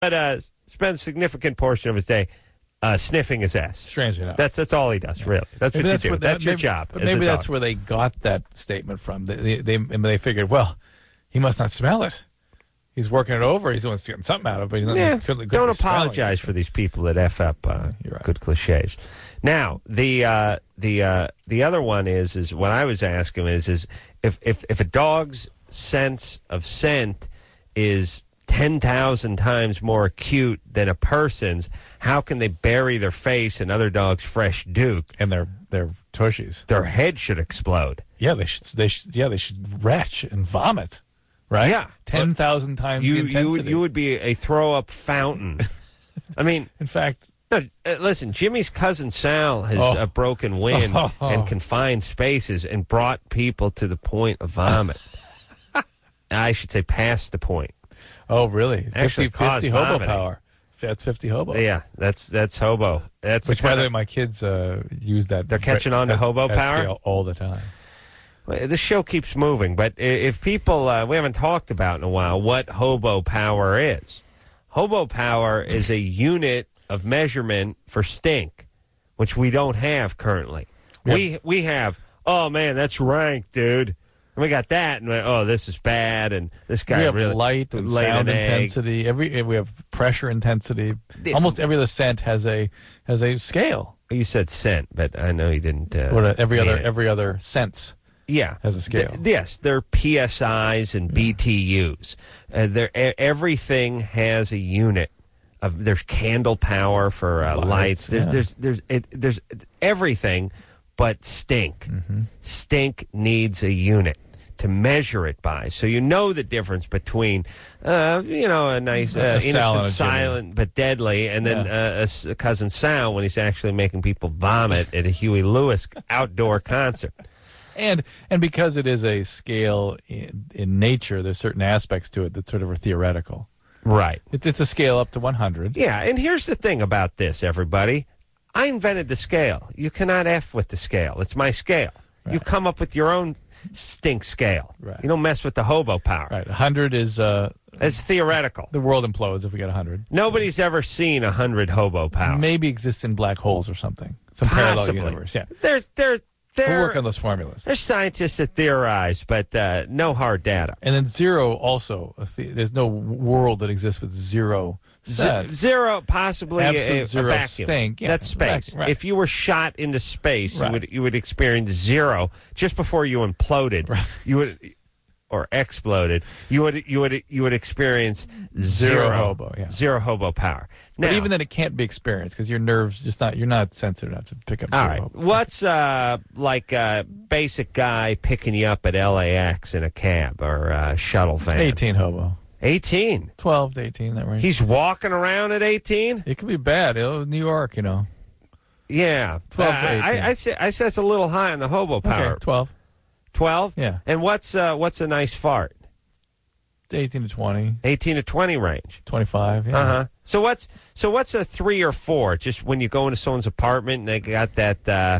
spends a significant portion of his day sniffing his ass. Strangely enough. That's all he does, really. That's maybe what you do. That's your job. But maybe that's where they got that statement from. They figured, well, he must not smell it. He's working it over. He's getting something out of it. But don't apologize for these people that F up good cliches. Now, the other one is what I was asking is if a dog's sense of scent is 10,000 times more acute than a person's, how can they bury their face in other dogs' fresh duke and their tushies? Their head should explode. Yeah, they should retch and vomit. Right? Yeah. 10,000 times the intensity. You would be a throw-up fountain. I mean, in fact... No, listen, Jimmy's cousin Sal has a broken wind and confined spaces and brought people to the point of vomit. I should say past the point. Oh, really? Actually, 50 hobo power. That's 50 hobo. Yeah, that's hobo. Which, by the way, my kids use that. They're catching on to hobo power all the time. The show keeps moving, but if people, we haven't talked about in a while what hobo power is. Hobo power is a unit of measurement for stink, which we don't have currently. Yep. We have, oh man, that's rank, dude. And we got that, and this is bad, and this guy really. We have really light and sound intensity. We have pressure intensity. Almost every other scent has a scale. You said scent, but I know you didn't. Every other sense. Yeah, has a scale. Yes, they're PSIs and BTUs. Everything has a unit. There's candle power for lights. There's everything, but stink. Mm-hmm. Stink needs a unit to measure it by, so you know the difference between, a nice innocent, silent but deadly, and then a cousin Sal when he's actually making people vomit at a Huey Lewis outdoor concert. And because it is a scale in nature, there's certain aspects to it that sort of are theoretical. Right. It's a scale up to 100. Yeah, and here's the thing about this, everybody. I invented the scale. You cannot F with the scale. It's my scale. Right. You come up with your own stink scale. Right. You don't mess with the hobo power. Right. 100 is... it's theoretical. The world implodes if we get 100. Nobody's ever seen 100 hobo power. Maybe exists in black holes or something. Some Possibly. Parallel universe. Yeah. We'll work on those formulas. There's scientists that theorize, but no hard data. And then zero also. There's no world that exists with zero scent. Zero, possibly a vacuum. Stink. Yeah, that's space. Right. If you were shot into space, right. you would experience zero just before you imploded. Right. You would, or exploded. You would experience zero hobo. Yeah. Zero hobo power. Now, but even then, it can't be experienced because your nerves you're not sensitive enough to pick up. All right. Hobo. What's like a basic guy picking you up at LAX in a cab or a shuttle van? 18 hobo. 18. 12 to 18. That range. He's walking around at 18. It could be bad. New York, Yeah. 12 to 18. I say it's a little high on the hobo power. Okay, 12. 12? Yeah. And what's a nice fart? 18 to 20. 18 to 20 range. 25. Yeah. Uh-huh. So what's a 3 or 4? Just when you go into someone's apartment and they got that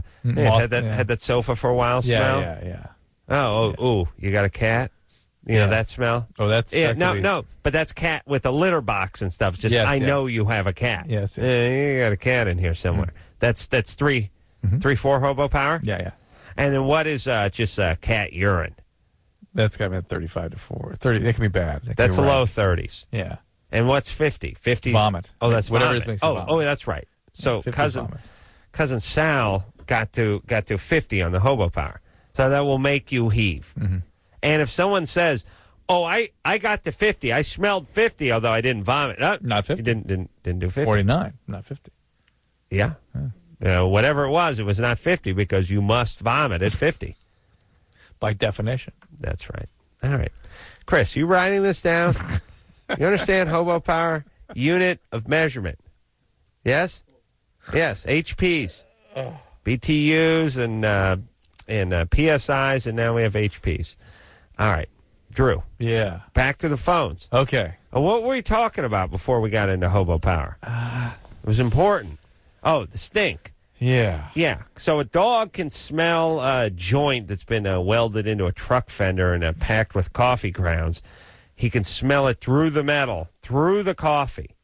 had that sofa for a while smell? Yeah. Oh, you got a cat? You know that smell? Oh, that's no, but that's cat with a litter box and stuff. Just I know you have a cat. Yes. You got a cat in here somewhere. That's 3, 4 hobo power? Yeah. And then what is just cat urine? That's got to be 35 to 4. 30. It can be bad. That's the low 30s. Yeah. And what's 50? 50 vomit. Oh, that's whatever vomit. Makes vomit. Oh, that's right. So cousin Sal got to 50 on the hobo power. So that will make you heave. Mm-hmm. And if someone says, "Oh, I got to 50. I smelled 50, although I didn't vomit." Not 50. You didn't do 50. 49, not 50. Yeah. Whatever it was not 50 because you must vomit at 50. By definition. That's right. All right. Chris, you writing this down? You understand hobo power? Unit of measurement. Yes? Yes. HPs. BTUs and PSIs, and now we have HPs. All right. Drew. Yeah. Back to the phones. Okay. What were we talking about before we got into hobo power? It was important. Oh, the stink. Yeah. Yeah. So a dog can smell a joint that's been welded into a truck fender and packed with coffee grounds. He can smell it through the metal, through the coffee.